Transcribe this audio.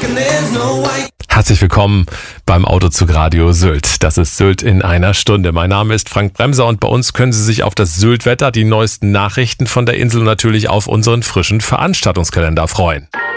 Herzlich willkommen beim Autozug Radio Sylt. Das ist Sylt in einer Stunde. Mein Name ist Frank Bremser und bei uns können Sie sich auf das Sylt-Wetter, die neuesten Nachrichten von der Insel und natürlich auf unseren frischen Veranstaltungskalender freuen.